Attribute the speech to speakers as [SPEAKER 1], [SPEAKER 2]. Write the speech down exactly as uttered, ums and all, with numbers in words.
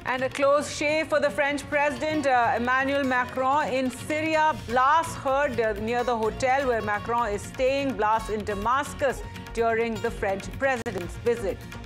[SPEAKER 1] And a close shave for the French President uh, Emmanuel Macron in Syria. Blasts heard uh, near the hotel where Macron is staying. Blasts in Damascus during the French president's visit.